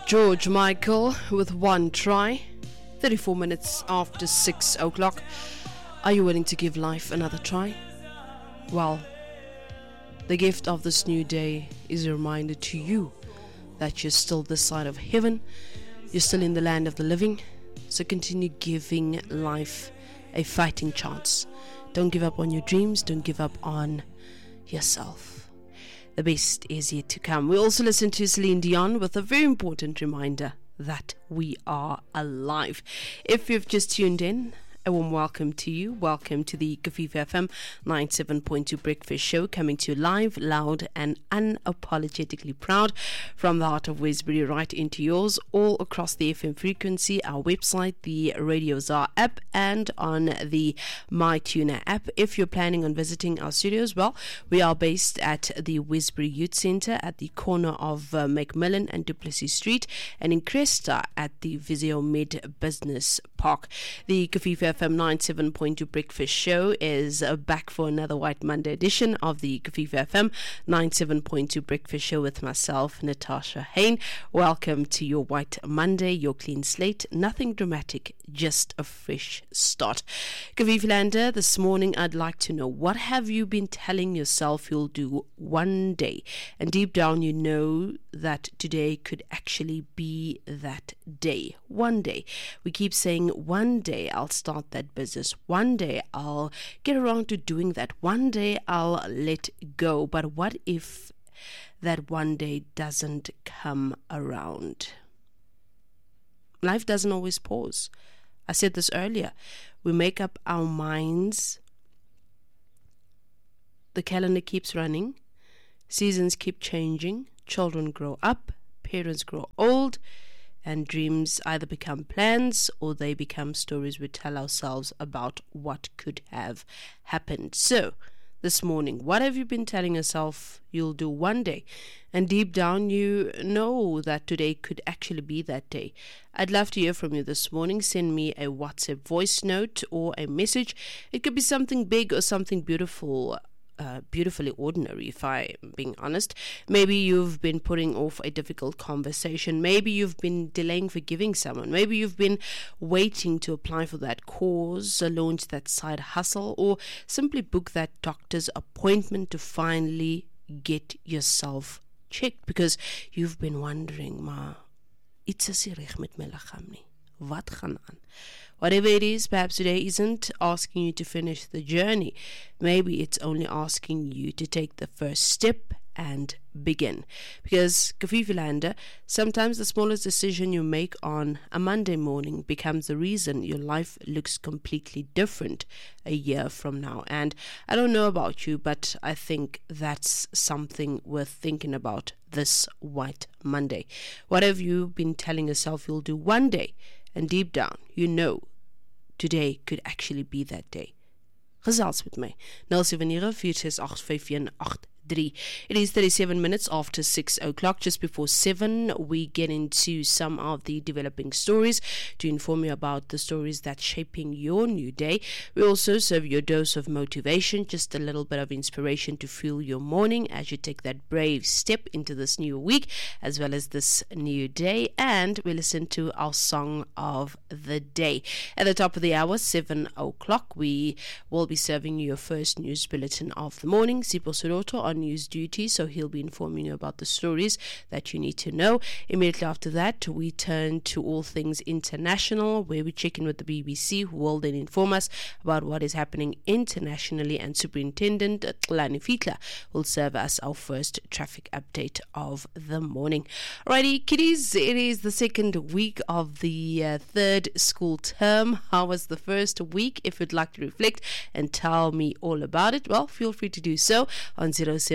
George Michael with One Try, 34 minutes after 6 o'clock. Are you willing to give life another try? Well, the gift of this new day is a reminder to you that you're still this side of heaven, you're still in the land of the living, so continue giving life a fighting chance. Don't give up on your dreams, don't give up on yourself. The best is yet to come. We also listen to Celine Dion with a very important reminder that we are alive. If you've just tuned in, a warm welcome to you. Welcome to the Kafifa FM 97.2 Breakfast Show, coming to you live, loud and unapologetically proud from the heart of Westbury right into yours, all across the FM frequency, our website, the Radio Zar app, and on the MyTuner app. If you're planning on visiting our studios, well, we are based at the Westbury Youth Centre at the corner of Macmillan and Duplessis Street, and in Cresta at the Visio Med Business Park. The Kafifa FM 97.2 Breakfast Show is back for another White Monday edition of the Kafifa FM 97.2 Breakfast Show with myself, Natasha Hain. Welcome to your White Monday, your clean slate. Nothing dramatic, just a fresh start. Kafifa Lander, this morning I'd like to know, what have you been telling yourself you'll do one day? And deep down you know that today could actually be that day. One day. We keep saying, one day I'll start that business. One day I'll get around to doing that. One day I'll let go. But what if that one day doesn't come around? Life doesn't always pause. I said this earlier. We make up our minds. The calendar keeps running. Seasons keep changing. Children grow up. Parents grow old. And dreams either become plans or they become stories we tell ourselves about what could have happened. So, this morning, what have you been telling yourself you'll do one day? And deep down, you know that today could actually be that day. I'd love to hear from you this morning. Send me a WhatsApp voice note or a message. It could be something big or something beautiful. Beautifully ordinary, if I'm being honest. Maybe you've been putting off a difficult conversation. Maybe you've been delaying forgiving someone. Maybe you've been waiting to apply for that course, launch that side hustle, or simply book that doctor's appointment to finally get yourself checked because you've been wondering, maar iets is nie reg met my liggaam nie. Wat gaan aan? Whatever it is, perhaps today isn't asking you to finish the journey. Maybe it's only asking you to take the first step and begin. Because, Kafifa Lander, sometimes the smallest decision you make on a Monday morning becomes the reason your life looks completely different a year from now. And I don't know about you, but I think that's something worth thinking about this White Monday. What have you been telling yourself you'll do one day? And deep down, you know, today could actually be that day. Gesels met my 079 It is 37 minutes after 6 o'clock. Just before 7, we get into some of the developing stories to inform you about the stories that's shaping your new day. We also serve you a dose of motivation, just a little bit of inspiration to fuel your morning as you take that brave step into this new week, as well as this new day. And we listen to our song of the day. At the top of the hour, 7 o'clock, we will be serving you your first news bulletin of the morning. Sipho Soroto on news duty, so he'll be informing you about the stories that you need to know. Immediately after that, we turn to all things international, where we check in with the BBC, who will then inform us about what is happening internationally, and Superintendent Tlani Fitla will serve us our first traffic update of the morning. Alrighty, kiddies, it is the second week of the third school term. How was the first week? If you'd like to reflect and tell me all about it, well, feel free to do so on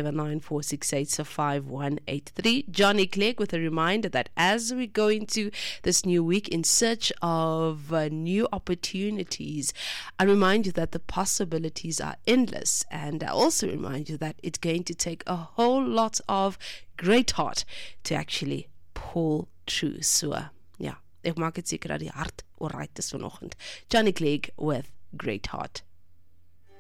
0794685183. Johnny Clegg with a reminder that as we go into this new week in search of new opportunities, I remind you that the possibilities are endless, and I also remind you that it's going to take a whole lot of great heart to actually pull through. So, ja, ek maak dit seker dat die hart alright is vanoggend. Johnny Clegg with Great Heart.